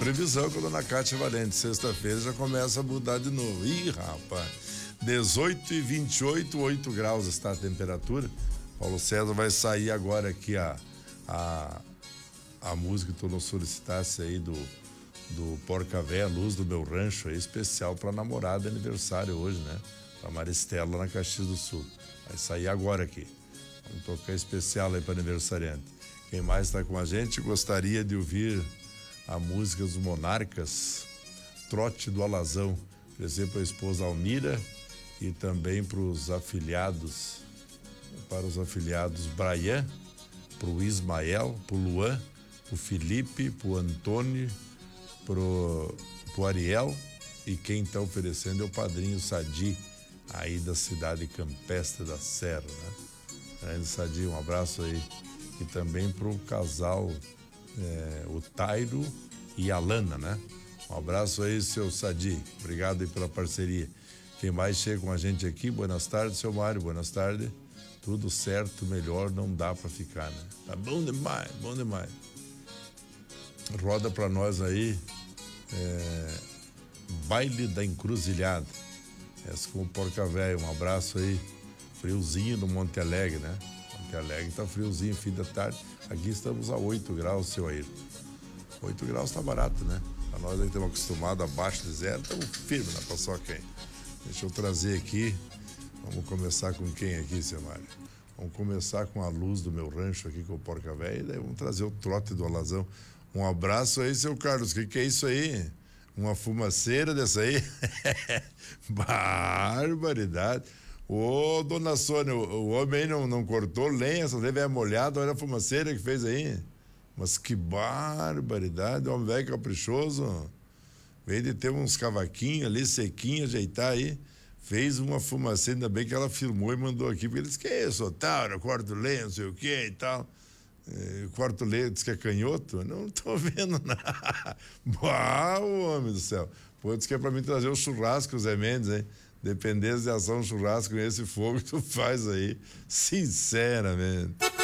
previsão com a dona Cátia Valente. Sexta-feira já começa a mudar de novo. Ih, rapaz. 18 e 28, 8 graus está a temperatura. Paulo César vai sair agora aqui a música que tu nos solicitasse aí do Porca Véia, Luz do Meu Rancho, aí, especial pra namorada, aniversário hoje, né? Pra Maristela, na Caxias do Sul. Vai sair agora aqui. Vamos tocar especial aí pra aniversariante. Quem mais está com a gente gostaria de ouvir a música dos Monarcas, Trote do Alazão. Oferecer para a esposa Almira e também para os afiliados Braian, para o Ismael, para o Luan, para o Felipe, para o Antônio, para o Ariel, e quem está oferecendo é o padrinho Sadi, aí da cidade campestre da Serra, né? Grande Sadi, um abraço aí. E também para o casal, o Tairo e a Lana, né? Um abraço aí, seu Sadi. Obrigado aí pela parceria. Quem mais chega com a gente aqui? Buenas tardes, seu Mário. Buenas tardes. Tudo certo, melhor não dá para ficar, né? Tá bom demais, bom demais. Roda para nós aí, Baile da Encruzilhada. Essa com o Porca Véia. Um abraço aí. Friozinho no Monte Alegre, né? Monte Alegre tá friozinho, fim da tarde. Aqui estamos a 8 graus, seu Ayrton. 8 graus tá barato, né? Pra nós aí que estamos acostumados abaixo de zero, estamos firmes na paçoca. Deixa eu trazer aqui. Vamos começar com quem aqui, seu Mário? Vamos começar com a Luz do Meu Rancho aqui com o Porca Véia, e daí vamos trazer o Trote do Alazão. Um abraço aí, seu Carlos. O que é isso aí? Uma fumaceira dessa aí? Barbaridade. Ô, dona Sônia, o homem aí não cortou lenha, só teve a molhada, olha a fumaceira que fez aí. Mas que barbaridade, homem velho caprichoso. Veio de ter uns cavaquinhos ali, sequinhos, ajeitar aí. Fez uma fumaceira, ainda bem que ela filmou e mandou aqui, porque ele disse que é isso, otário, eu corto lenha, não sei o que e tal. Corto lenha, diz que é canhoto? Não tô vendo nada. Uau, homem do céu. Pô, disse que é pra mim trazer o churrasco, Zé Mendes, hein? Dependência de ação, churrasco, esse fogo que tu faz aí, sinceramente.